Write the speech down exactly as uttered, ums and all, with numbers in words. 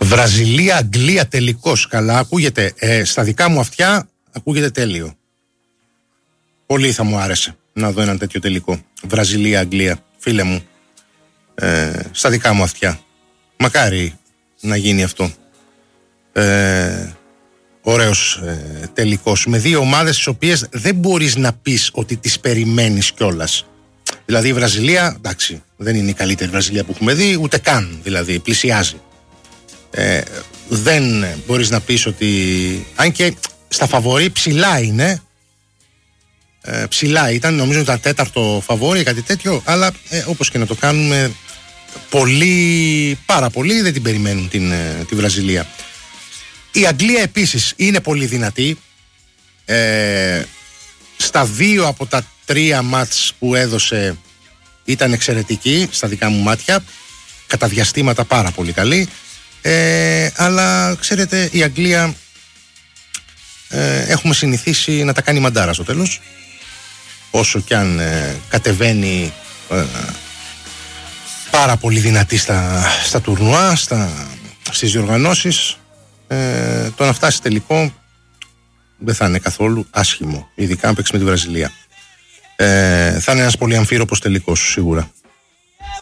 Βραζιλία-Αγγλία τελικός. Καλά, ακούγεται. Ε, στα δικά μου αυτιά ακούγεται τέλειο. Πολύ θα μου άρεσε να δω έναν τέτοιο τελικό. Βραζιλία-Αγγλία, φίλε μου. Ε, στα δικά μου αυτιά. Μακάρι να γίνει αυτό. Ε, ωραίος ε, τελικός. Με δύο ομάδες τις οποίες δεν μπορείς να πεις ότι τις περιμένεις κιόλας. Δηλαδή η Βραζιλία, εντάξει, δεν είναι η καλύτερη Βραζιλία που έχουμε δει, ούτε καν δηλαδή, πλησιάζει. Ε, δεν μπορείς να πεις ότι, αν και στα φαβορί ψηλά είναι, ε, ψηλά ήταν, νομίζω ήταν τέταρτο φαβόρι, κάτι τέτοιο, αλλά ε, όπως και να το κάνουμε, πολύ, πάρα πολύ δεν την περιμένουν την, ε, τη Βραζιλία. Η Αγγλία επίσης είναι πολύ δυνατή. Ε, στα δύο από τα τρία μάτς που έδωσε ήταν εξαιρετική στα δικά μου μάτια, κατά διαστήματα πάρα πολύ καλή. Ε, αλλά ξέρετε, η Αγγλία ε, έχουμε συνηθίσει να τα κάνει μαντάρα στο τέλος, όσο κι αν ε, κατεβαίνει ε, πάρα πολύ δυνατή στα, στα τουρνουά, στα, στις διοργανώσεις. Ε, το να φτάσει τελικό δεν θα είναι καθόλου άσχημο, ειδικά αν παίξει με τη Βραζιλία. Ε, θα είναι ένας πολύ αμφίροπος τελικός σίγουρα.